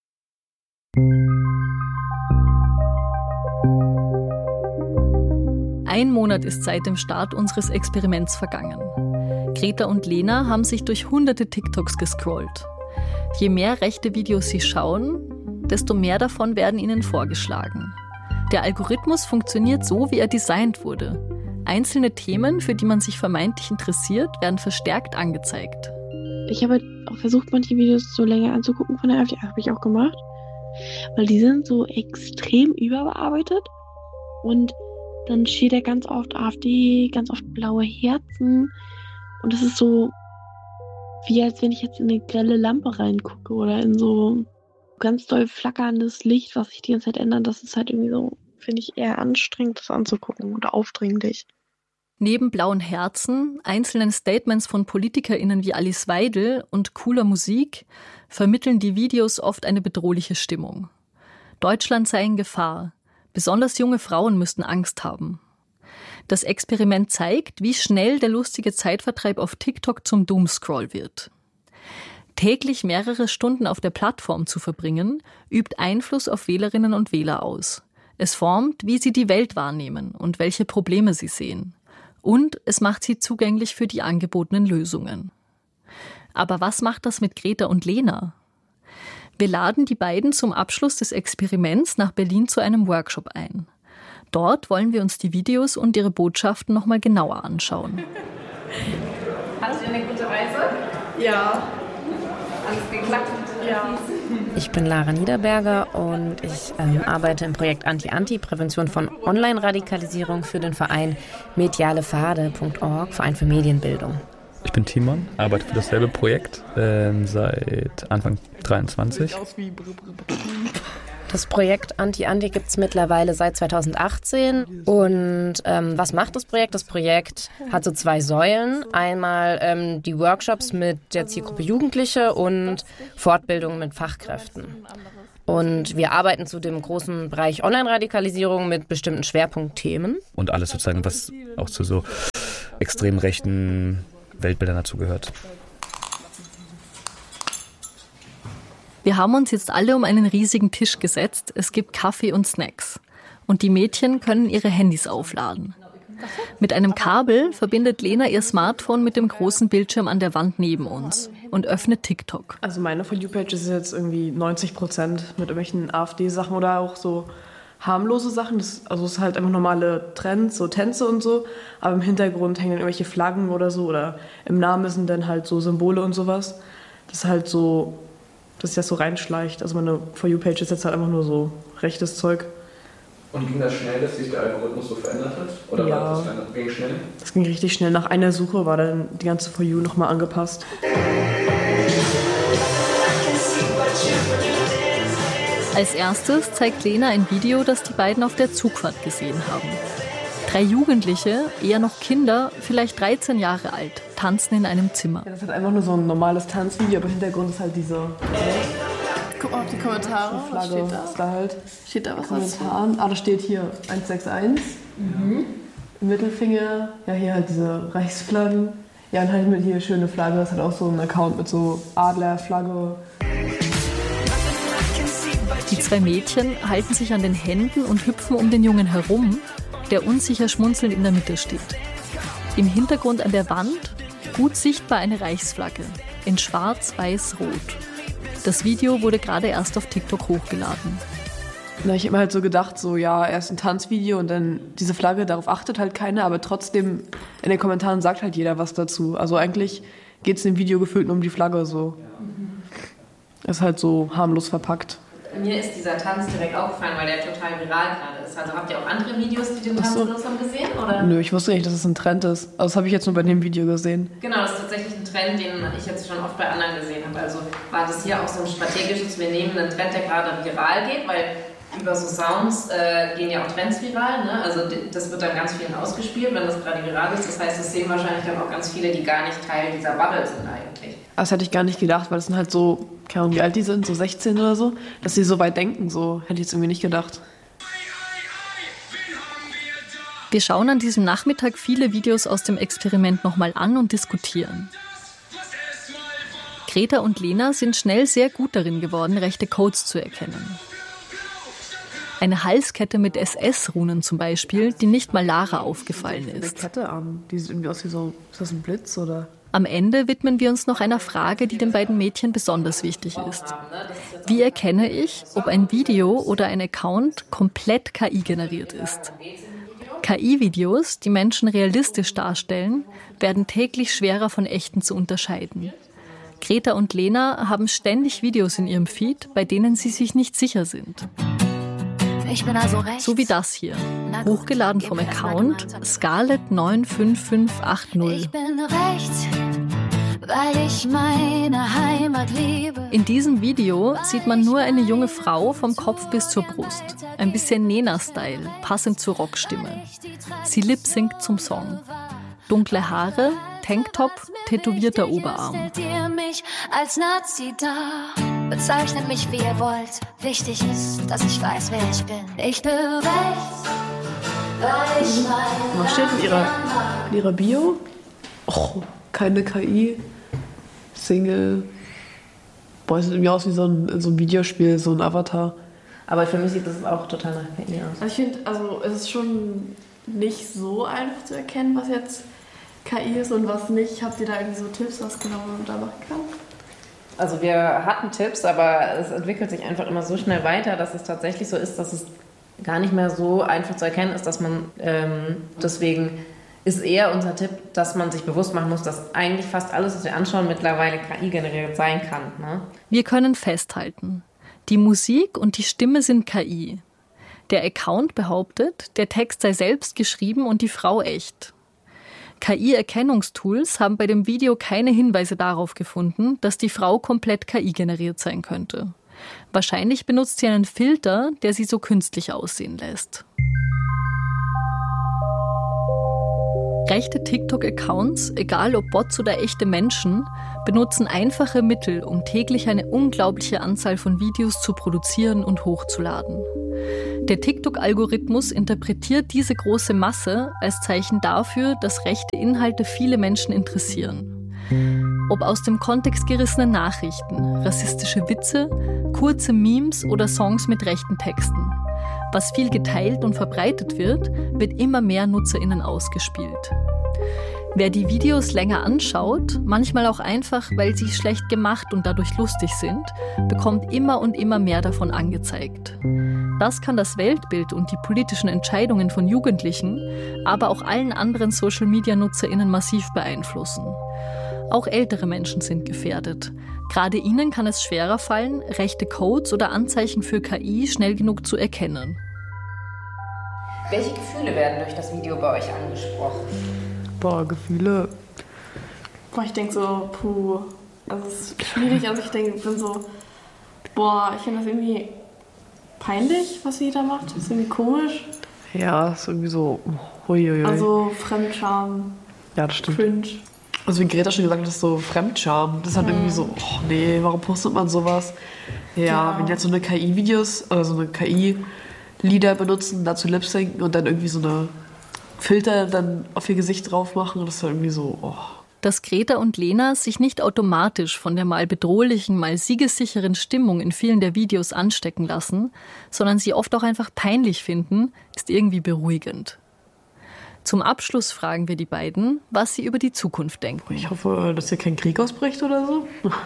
S3: Ein Monat ist seit dem Start unseres Experiments vergangen. Greta und Lena haben sich durch hunderte TikToks gescrollt. Je mehr rechte Videos sie schauen, desto mehr davon werden ihnen vorgeschlagen. Der Algorithmus funktioniert so, wie er designt wurde. Einzelne Themen, für die man sich vermeintlich interessiert, werden verstärkt angezeigt.
S2: Ich habe auch versucht, manche Videos so länger anzugucken von der AfD, habe ich auch gemacht, weil die sind so extrem überbearbeitet und dann steht da ganz oft AfD, ganz oft blaue Herzen und das ist so, wie als wenn ich jetzt in eine grelle Lampe reingucke oder in so ganz doll flackerndes Licht, was sich die ganze Zeit ändert. Das ist halt irgendwie so, finde ich, eher anstrengend, das anzugucken oder aufdringlich.
S3: Neben blauen Herzen, einzelnen Statements von PolitikerInnen wie Alice Weidel und cooler Musik vermitteln die Videos oft eine bedrohliche Stimmung. Deutschland sei in Gefahr. Besonders junge Frauen müssten Angst haben. Das Experiment zeigt, wie schnell der lustige Zeitvertreib auf TikTok zum Doomscroll wird. Täglich mehrere Stunden auf der Plattform zu verbringen, übt Einfluss auf Wählerinnen und Wähler aus. Es formt, wie sie die Welt wahrnehmen und welche Probleme sie sehen. Und es macht sie zugänglich für die angebotenen Lösungen. Aber was macht das mit Greta und Lena? Wir laden die beiden zum Abschluss des Experiments nach Berlin zu einem Workshop ein. Dort wollen wir uns die Videos und ihre Botschaften noch mal genauer anschauen.
S23: Hattet ihr eine gute Reise? Ja. Alles geklappt? Ja.
S24: Ich bin Lara Niederberger und ich ähm, arbeite im Projekt Anti-Anti, Prävention von Online-Radikalisierung für den Verein mediale pfade punkt org, Verein für Medienbildung.
S25: Ich bin Timon, arbeite für dasselbe Projekt äh, seit Anfang dreiundzwanzig.
S24: Das Projekt Anti-Anti gibt es mittlerweile seit zweitausendachtzehn. Und ähm, was macht das Projekt? Das Projekt hat so zwei Säulen. Einmal ähm, die Workshops mit der Zielgruppe Jugendliche und Fortbildung mit Fachkräften. Und wir arbeiten zu dem großen Bereich Online-Radikalisierung mit bestimmten Schwerpunktthemen.
S25: Und alles sozusagen, was auch zu so extrem rechten Weltbildern dazugehört.
S3: Wir haben uns jetzt alle um einen riesigen Tisch gesetzt. Es gibt Kaffee und Snacks. Und die Mädchen können ihre Handys aufladen. Mit einem Kabel verbindet Lena ihr Smartphone mit dem großen Bildschirm an der Wand neben uns und öffnet TikTok.
S1: Also meine For You-Page ist jetzt irgendwie neunzig Prozent mit irgendwelchen AfD-Sachen oder auch so harmlose Sachen. Das, also es ist halt einfach normale Trends, so Tänze und so. Aber im Hintergrund hängen dann irgendwelche Flaggen oder so. Oder im Namen sind dann halt so Symbole und sowas. Das ist halt so, dass sich das so reinschleicht. Also meine For You-Page ist jetzt halt einfach nur so rechtes Zeug.
S15: Und ging das schnell, dass sich der Algorithmus so verändert hat? Oder
S1: ja,
S15: war das das ging schnell?
S1: Das ging richtig schnell. Nach einer Suche war dann die ganze For You nochmal angepasst.
S3: Als erstes zeigt Lena ein Video, das die beiden auf der Zugfahrt gesehen haben. Drei Jugendliche, eher noch Kinder, vielleicht dreizehn Jahre alt, tanzen in einem Zimmer.
S1: Ja, das ist halt einfach nur so ein normales Tanzvideo, aber im Hintergrund ist halt diese...
S2: Guck mal auf die Kommentare.
S1: Die Flagge,
S2: was steht da?
S1: Ist da halt
S2: Steht da was
S1: Kommentaren. Ah, da steht hier eins sechs eins. Mhm. Mittelfinger. Ja, hier halt diese Reichsflaggen. Ja, und halt mit hier schöne Flagge. Das hat auch so ein Account mit so Adlerflagge.
S3: Die zwei Mädchen halten sich an den Händen und hüpfen um den Jungen herum, der unsicher schmunzelnd in der Mitte steht. Im Hintergrund an der Wand gut sichtbar eine Reichsflagge in schwarz, weiß, rot. Das Video wurde gerade erst auf TikTok hochgeladen.
S1: Na, ich habe mir halt so gedacht, so ja, erst ein Tanzvideo und dann diese Flagge, darauf achtet halt keiner, aber trotzdem in den Kommentaren sagt halt jeder was dazu. Also eigentlich geht es im Video gefühlt nur um die Flagge so. Mhm. Ist halt so harmlos verpackt.
S24: Mir ist dieser Tanz direkt aufgefallen, weil der total viral gerade ist. Also habt ihr auch andere Videos, die den Tanz benutzt haben, gesehen? Oder?
S1: Nö, ich wusste nicht, dass es ein Trend ist. Also das habe ich jetzt nur bei dem Video gesehen.
S24: Genau, das ist tatsächlich ein Trend, den ich jetzt schon oft bei anderen gesehen habe. Also war das hier auch so ein strategisches, wir nehmen einen Trend, der gerade viral geht, weil über so Sounds äh, gehen ja auch Trends viral. Ne? Also das wird dann ganz vielen ausgespielt, wenn das gerade viral ist. Das heißt, das sehen wahrscheinlich dann auch ganz viele, die gar nicht Teil dieser Bubble sind eigentlich.
S1: Das hätte ich gar nicht gedacht, weil das sind halt so, keine Ahnung, wie alt die sind, so sechzehn oder so, dass die so weit denken, so hätte ich jetzt irgendwie nicht gedacht.
S3: Wir schauen an diesem Nachmittag viele Videos aus dem Experiment nochmal an und diskutieren. Greta und Lena sind schnell sehr gut darin geworden, rechte Codes zu erkennen. Eine Halskette mit S S-Runen zum Beispiel, die nicht mal Lara aufgefallen ist.
S1: Eine Kette an, die sieht irgendwie aus wie so, ist das ein Blitz oder...
S3: Am Ende widmen wir uns noch einer Frage, die den beiden Mädchen besonders wichtig ist. Wie erkenne ich, ob ein Video oder ein Account komplett K I generiert ist? K I-Videos, die Menschen realistisch darstellen, werden täglich schwerer von echten zu unterscheiden. Greta und Lena haben ständig Videos in ihrem Feed, bei denen sie sich nicht sicher sind.
S4: Ich bin also rechts.
S3: So wie das hier, hochgeladen vom Account Scarlett neun fünf fünf acht null.
S4: Ich bin rechts, weil ich meine Heimat liebe.
S3: In diesem Video sieht man nur eine junge Frau vom Kopf bis zur Brust. Ein bisschen Nena-Style, passend zur Rockstimme. Sie lip-singt zum Song. Dunkle Haare, Tanktop, tätowierter Oberarm.
S4: Stellt ihr mich als Nazi dar? Bezeichnet mich, wie ihr wollt. Wichtig ist, dass ich weiß, wer ich bin. Ich bin rechts, weil ich meine.
S1: Was steht in ihrer, in ihrer Bio? Oh, keine K I. Single. Boah, es sieht irgendwie aus wie so ein, so ein Videospiel, so ein Avatar.
S24: Aber für mich sieht das auch total nach K I aus.
S2: Ich finde, also es ist schon nicht so einfach zu erkennen, was jetzt K I ist und was nicht. Habt ihr da irgendwie so Tipps, was genau man da machen kann?
S24: Also wir hatten Tipps, aber es entwickelt sich einfach immer so schnell weiter, dass es tatsächlich so ist, dass es gar nicht mehr so einfach zu erkennen ist, dass man ähm, deswegen ist eher unser Tipp, dass man sich bewusst machen muss, dass eigentlich fast alles, was wir anschauen, mittlerweile K I generiert sein kann. Ne?
S3: Wir können festhalten, die Musik und die Stimme sind K I. Der Account behauptet, der Text sei selbst geschrieben und die Frau echt. K I-Erkennungstools haben bei dem Video keine Hinweise darauf gefunden, dass die Frau komplett K I generiert sein könnte. Wahrscheinlich benutzt sie einen Filter, der sie so künstlich aussehen lässt. Rechte TikTok-Accounts, egal ob Bots oder echte Menschen, benutzen einfache Mittel, um täglich eine unglaubliche Anzahl von Videos zu produzieren und hochzuladen. Der TikTok-Algorithmus interpretiert diese große Masse als Zeichen dafür, dass rechte Inhalte viele Menschen interessieren. Ob aus dem Kontext gerissene Nachrichten, rassistische Witze, kurze Memes oder Songs mit rechten Texten. Was viel geteilt und verbreitet wird, wird immer mehr NutzerInnen ausgespielt. Wer die Videos länger anschaut, manchmal auch einfach, weil sie schlecht gemacht und dadurch lustig sind, bekommt immer und immer mehr davon angezeigt. Das kann das Weltbild und die politischen Entscheidungen von Jugendlichen, aber auch allen anderen Social-Media-NutzerInnen massiv beeinflussen. Auch ältere Menschen sind gefährdet. Gerade ihnen kann es schwerer fallen, rechte Codes oder Anzeichen für K I schnell genug zu erkennen.
S24: Welche Gefühle werden durch das Video bei euch angesprochen?
S1: Boah, Gefühle.
S2: Boah, ich denke so, puh, also es ist schwierig. Also ich denke, ich bin so, boah, ich finde das irgendwie peinlich, was sie da macht. Das ist irgendwie komisch.
S1: Ja, ist irgendwie so, huiuiui.
S2: Also Fremdscham.
S1: Ja, das stimmt.
S2: Cringe.
S1: Also wie Greta schon gesagt hat, das ist so Fremdscham. Das ist halt mhm. irgendwie so, oh nee, warum postet man sowas? Ja, ja. Wenn jetzt so eine K I-Videos oder so eine K I-Lieder benutzen, dazu lip-synken und dann irgendwie so eine Filter dann auf ihr Gesicht drauf machen, das ist halt irgendwie so, oh.
S3: Dass Greta und Lena sich nicht automatisch von der mal bedrohlichen, mal siegessicheren Stimmung in vielen der Videos anstecken lassen, sondern sie oft auch einfach peinlich finden, ist irgendwie beruhigend. Zum Abschluss fragen wir die beiden, was sie über die Zukunft denken.
S1: Ich hoffe, dass hier kein Krieg ausbricht oder so.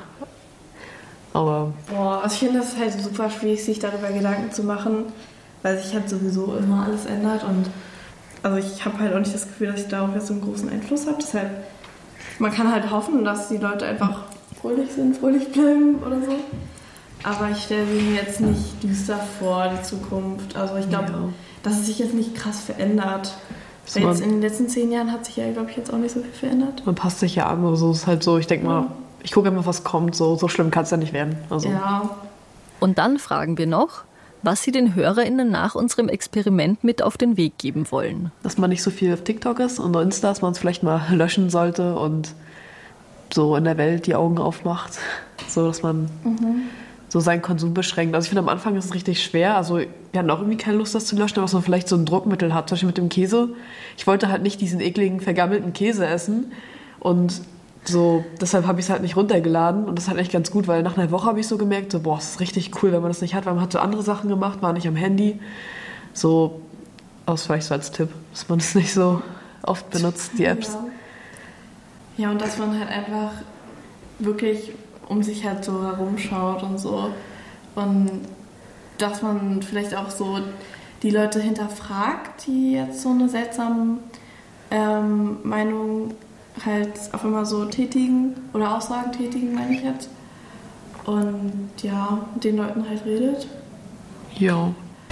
S1: Aber
S2: boah, also ich finde das halt super schwierig, sich darüber Gedanken zu machen, weil sich halt sowieso immer alles ändert. Und also ich habe halt auch nicht das Gefühl, dass ich darauf jetzt so einen großen Einfluss habe. Deshalb, man kann halt hoffen, dass die Leute einfach fröhlich sind, fröhlich bleiben oder so. Aber ich stelle mir jetzt nicht düster vor, die Zukunft. Also ich glaube, ja. dass es sich jetzt nicht krass verändert. So jetzt in den letzten zehn Jahren hat sich ja, glaube ich, jetzt auch nicht so viel verändert.
S1: Man passt sich ja an, also es ist halt so, ich denke mal, ich gucke immer, was kommt, so, so schlimm kann es ja nicht werden. Also.
S2: Ja.
S3: Und dann fragen wir noch, was sie den HörerInnen nach unserem Experiment mit auf den Weg geben wollen.
S1: Dass man nicht so viel auf TikTok ist und Insta, dass man es vielleicht mal löschen sollte und so in der Welt die Augen aufmacht, so dass man mhm. so seinen Konsum beschränkt. Also ich finde, am Anfang ist es richtig schwer. Also wir hatten auch irgendwie keine Lust, das zu löschen, aber dass man vielleicht so ein Druckmittel hat, zum Beispiel mit dem Käse. Ich wollte halt nicht diesen ekligen, vergammelten Käse essen und so, deshalb habe ich es halt nicht runtergeladen und das ist halt echt ganz gut, weil nach einer Woche habe ich so gemerkt, so, boah, es ist richtig cool, wenn man das nicht hat, weil man hat so andere Sachen gemacht, war nicht am Handy. So, aus vielleicht so als Tipp, dass man es nicht so oft benutzt, die Apps.
S2: Ja. ja, und dass man halt einfach wirklich um sich halt so herumschaut und so. Und dass man vielleicht auch so die Leute hinterfragt, die jetzt so eine seltsame ähm, Meinung halt auf einmal so tätigen oder Aussagen tätigen, meine ich jetzt. Und ja, mit den Leuten halt redet.
S1: Ja.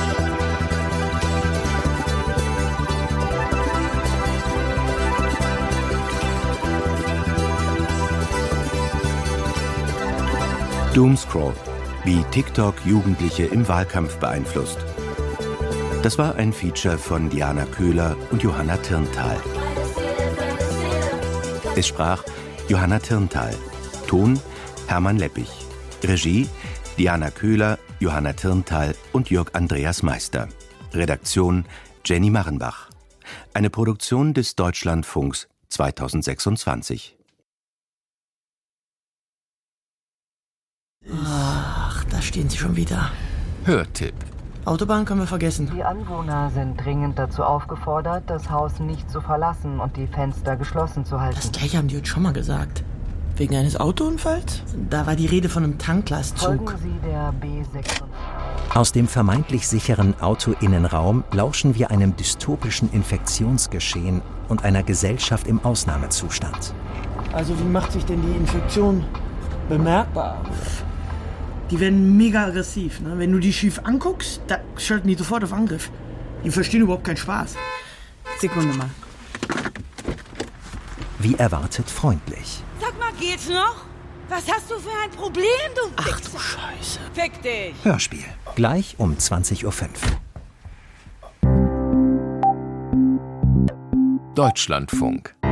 S5: Doomscroll, wie TikTok Jugendliche im Wahlkampf beeinflusst. Das war ein Feature von Diana Köhler und Johanna Tirntal. Es sprach Johanna Tirntal, Ton Hermann Leppich, Regie Diana Köhler, Johanna Tirntal und Jörg Andreas Meister, Redaktion Jenny Marrenbach. Eine Produktion des Deutschlandfunks zweitausendsechsundzwanzig.
S6: Ach, da stehen sie schon wieder.
S5: Hörtipp.
S6: Autobahn können wir vergessen.
S7: Die Anwohner sind dringend dazu aufgefordert, das Haus nicht zu verlassen und die Fenster geschlossen zu halten.
S6: Das gleiche haben die uns schon mal gesagt. Wegen eines Autounfalls? Da war die Rede von einem Tanklastzug.
S7: Folgen Sie der B sechsundvierzig.
S8: Aus dem vermeintlich sicheren Autoinnenraum lauschen wir einem dystopischen Infektionsgeschehen und einer Gesellschaft im Ausnahmezustand.
S6: Also wie macht sich denn die Infektion bemerkbar? Die werden mega aggressiv. Ne? Wenn du die schief anguckst, da schalten die sofort auf Angriff. Die verstehen überhaupt keinen Spaß. Sekunde mal.
S8: Wie erwartet freundlich.
S9: Sag mal, geht's noch? Was hast du für ein Problem, du
S6: Ach du Scheiße.
S9: Fick dich.
S8: Hörspiel. Gleich um zwanzig Uhr fünf.
S5: Deutschlandfunk.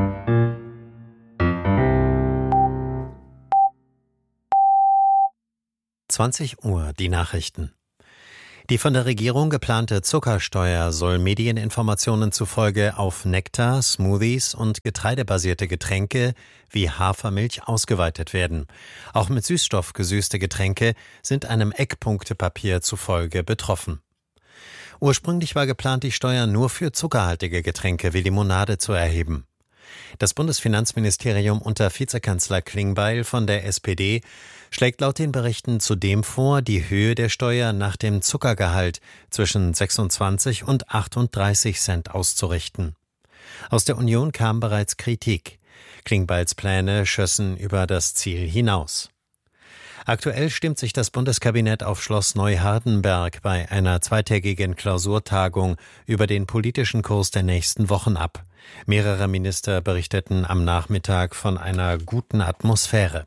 S8: zwanzig Uhr, die Nachrichten. Die von der Regierung geplante Zuckersteuer soll Medieninformationen zufolge auf Nektar, Smoothies und getreidebasierte Getränke wie Hafermilch ausgeweitet werden. Auch mit Süßstoff gesüßte Getränke sind einem Eckpunktepapier zufolge betroffen. Ursprünglich war geplant, die Steuer nur für zuckerhaltige Getränke wie Limonade zu erheben. Das Bundesfinanzministerium unter Vizekanzler Klingbeil von der S P D schlägt laut den Berichten zudem vor, die Höhe der Steuer nach dem Zuckergehalt zwischen sechsundzwanzig und achtunddreißig Cent auszurichten. Aus der Union kam bereits Kritik. Klingbeils Pläne schössen über das Ziel hinaus. Aktuell stimmt sich das Bundeskabinett auf Schloss Neuhardenberg bei einer zweitägigen Klausurtagung über den politischen Kurs der nächsten Wochen ab. Mehrere Minister berichteten am Nachmittag von einer guten Atmosphäre.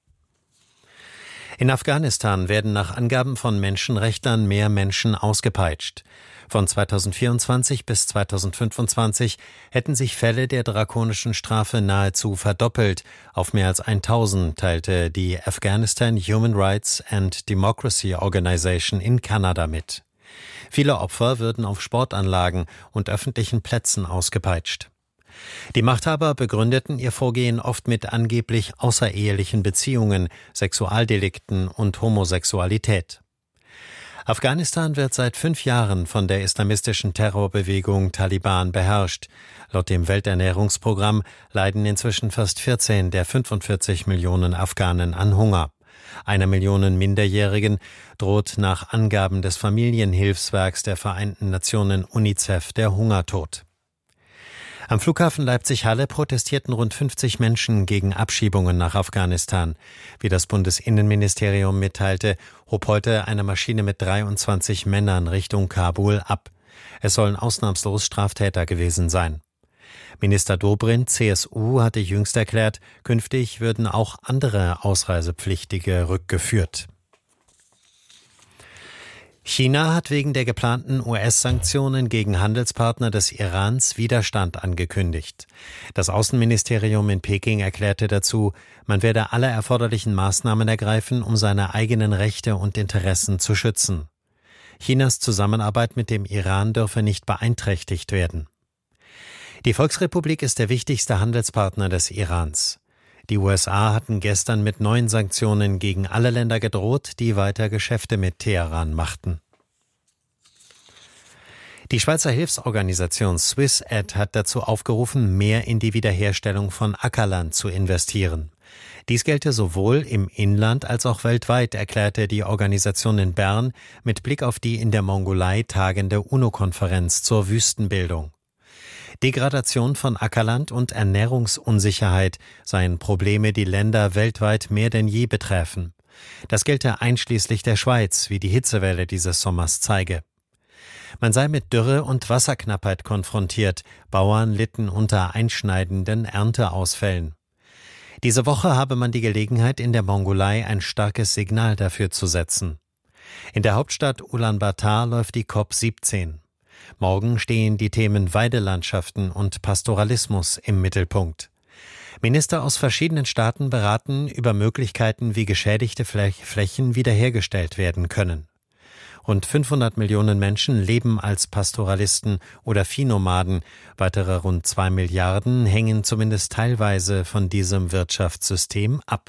S8: In Afghanistan werden nach Angaben von Menschenrechtlern mehr Menschen ausgepeitscht. Von zweitausendvierundzwanzig bis zweitausendfünfundzwanzig hätten sich Fälle der drakonischen Strafe nahezu verdoppelt. Auf mehr als tausend teilte die Afghanistan Human Rights and Democracy Organization in Kanada mit. Viele Opfer würden auf Sportanlagen und öffentlichen Plätzen ausgepeitscht. Die Machthaber begründeten ihr Vorgehen oft mit angeblich außerehelichen Beziehungen, Sexualdelikten und Homosexualität. Afghanistan wird seit fünf Jahren von der islamistischen Terrorbewegung Taliban beherrscht. Laut dem Welternährungsprogramm leiden inzwischen fast vierzehn der fünfundvierzig Millionen Afghanen an Hunger. Einer Million Minderjährigen droht nach Angaben des Familienhilfswerks der Vereinten Nationen UNICEF der Hungertod. Am Flughafen Leipzig-Halle protestierten rund fünfzig Menschen gegen Abschiebungen nach Afghanistan. Wie das Bundesinnenministerium mitteilte, hob heute eine Maschine mit dreiundzwanzig Männern Richtung Kabul ab. Es sollen ausnahmslos Straftäter gewesen sein. Minister Dobrindt, C S U, hatte jüngst erklärt, künftig würden auch andere Ausreisepflichtige rückgeführt. China hat wegen der geplanten U S-Sanktionen gegen Handelspartner des Irans Widerstand angekündigt. Das Außenministerium in Peking erklärte dazu, man werde alle erforderlichen Maßnahmen ergreifen, um seine eigenen Rechte und Interessen zu schützen. Chinas Zusammenarbeit mit dem Iran dürfe nicht beeinträchtigt werden. Die Volksrepublik ist der wichtigste Handelspartner des Irans. Die U S A hatten gestern mit neuen Sanktionen gegen alle Länder gedroht, die weiter Geschäfte mit Teheran machten. Die Schweizer Hilfsorganisation SwissAid hat dazu aufgerufen, mehr in die Wiederherstellung von Ackerland zu investieren. Dies gelte sowohl im Inland als auch weltweit, erklärte die Organisation in Bern mit Blick auf die in der Mongolei tagende UNO-Konferenz zur Wüstenbildung. Degradation von Ackerland und Ernährungsunsicherheit seien Probleme, die Länder weltweit mehr denn je betreffen. Das gelte einschließlich der Schweiz, wie die Hitzewelle dieses Sommers zeige. Man sei mit Dürre und Wasserknappheit konfrontiert, Bauern litten unter einschneidenden Ernteausfällen. Diese Woche habe man die Gelegenheit, in der Mongolei ein starkes Signal dafür zu setzen. In der Hauptstadt Ulaanbaatar läuft die COP siebzehn. Morgen stehen die Themen Weidelandschaften und Pastoralismus im Mittelpunkt. Minister aus verschiedenen Staaten beraten über Möglichkeiten, wie geschädigte Flächen wiederhergestellt werden können. Rund fünfhundert Millionen Menschen leben als Pastoralisten oder Viehnomaden. Weitere rund zwei Milliarden hängen zumindest teilweise von diesem Wirtschaftssystem ab.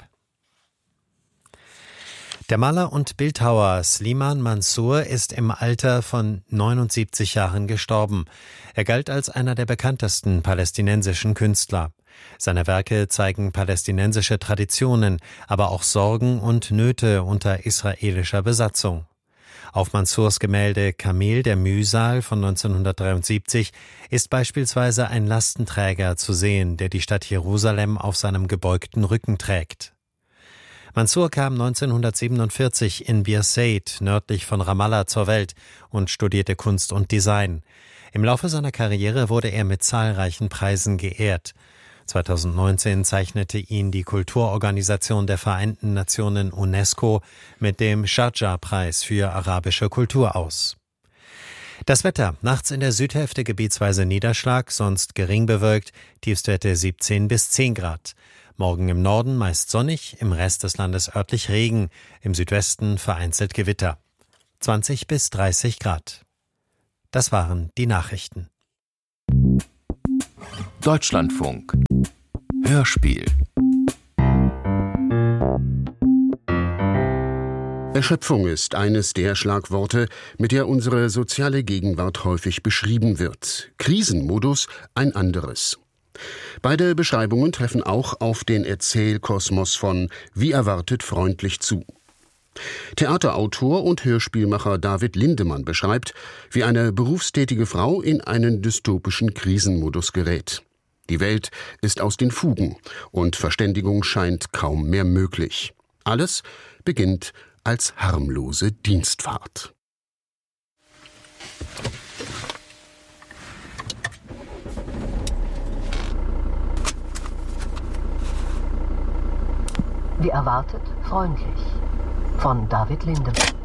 S8: Der Maler und Bildhauer Sliman Mansour ist im Alter von neunundsiebzig Jahren gestorben. Er galt als einer der bekanntesten palästinensischen Künstler. Seine Werke zeigen palästinensische Traditionen, aber auch Sorgen und Nöte unter israelischer Besatzung. Auf Mansours Gemälde Kamel der Mühsal von neunzehnhundertdreiundsiebzig ist beispielsweise ein Lastenträger zu sehen, der die Stadt Jerusalem auf seinem gebeugten Rücken trägt. Mansour kam neunzehnhundertsiebenundvierzig in Birzeit, nördlich von Ramallah, zur Welt und studierte Kunst und Design. Im Laufe seiner Karriere wurde er mit zahlreichen Preisen geehrt. zweitausendneunzehn zeichnete ihn die Kulturorganisation der Vereinten Nationen UNESCO mit dem Sharjah-Preis für arabische Kultur aus. Das Wetter. Nachts in der Südhälfte gebietsweise Niederschlag, sonst gering bewölkt, Tiefstwerte siebzehn bis zehn Grad. Morgen im Norden meist sonnig, im Rest des Landes örtlich Regen, im Südwesten vereinzelt Gewitter. zwanzig bis dreißig Grad. Das waren die Nachrichten.
S5: Deutschlandfunk. Hörspiel.
S10: Erschöpfung ist eines der Schlagworte, mit der unsere soziale Gegenwart häufig beschrieben wird. Krisenmodus ein anderes. Beide Beschreibungen treffen auch auf den Erzählkosmos von Wie erwartet freundlich zu. Theaterautor und Hörspielmacher David Lindemann beschreibt, wie eine berufstätige Frau in einen dystopischen Krisenmodus gerät. Die Welt ist aus den Fugen und Verständigung scheint kaum mehr möglich. Alles beginnt als harmlose Dienstfahrt.
S7: Wie erwartet, freundlich. Von David Lindemann.